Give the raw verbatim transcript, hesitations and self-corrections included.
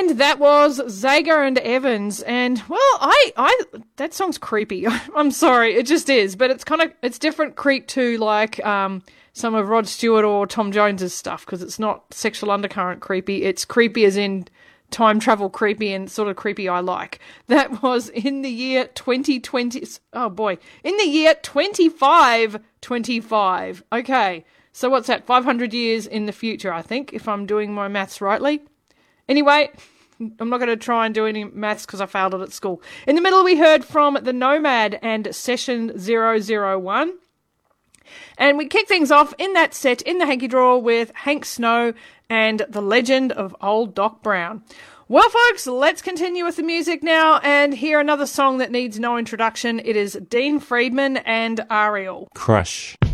And that was Zager and Evans. And, well, I, I, that song's creepy. I'm sorry, it just is. But it's kind of, it's different creep to, like, um, some of Rod Stewart or Tom Jones's stuff, because it's not sexual undercurrent creepy. It's creepy as in time travel creepy, and sort of creepy I like. That was in the year twenty twenty. Oh, boy. In the year twenty-five twenty-five. Okay. So what's that? five hundred years in the future, I think, if I'm doing my maths rightly. Anyway, I'm not going to try and do any maths because I failed it at school. In the middle, we heard from The Nomad and Session zero zero one. And we kick things off in that set, in the hanky drawer, with Hank Snow and The Legend of Old Doc Brown. Well, folks, let's continue with the music now and hear another song that needs no introduction. It is Dean Friedman and Ariel. Crush.